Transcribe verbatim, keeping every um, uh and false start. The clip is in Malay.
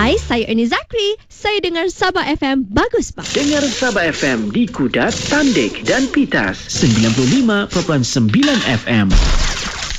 Hai, saya Ernie Zakri. Saya dengar Sabah F M. Bagus, Pak. Dengar Sabah F M di Kudat, Tandik dan Pitas. sembilan puluh lima perpuluhan sembilan F M.